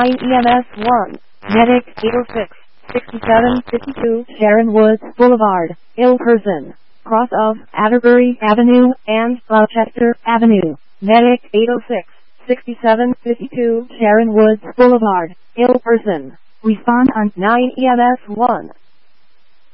EMS 1. Medic 806. 6752 Sharon Woods Boulevard, ill person. Cross of Atterbury Avenue and Gloucester Avenue. Medic 806. 6752 Sharon Woods Boulevard, ill person. Respond on 9 EMS 1.